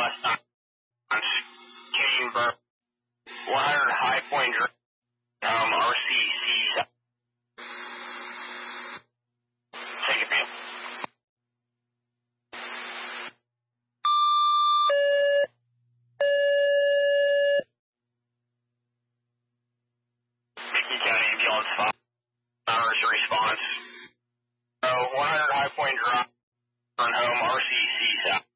Cadenburg, 100 High Point Drive, RCC. Take it, man. Macon County Ambulance 5, emergency response. 100 High Point Drive, home, RCC South.